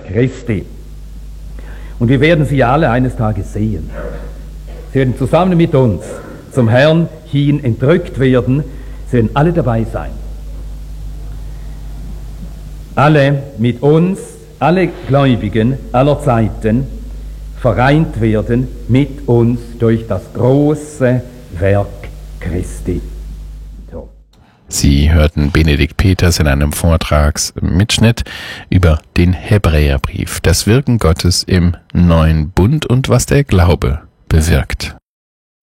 Christi. Und wir werden sie alle eines Tages sehen. Sie werden zusammen mit uns zum Herrn hin entrückt werden. Sie werden alle dabei sein. Alle mit uns, alle Gläubigen aller Zeiten vereint werden mit uns durch das große Werk Christi. So. Sie hörten Benedikt Peters in einem Vortragsmitschnitt über den Hebräerbrief, das Wirken Gottes im neuen Bund und was der Glaube bewirkt.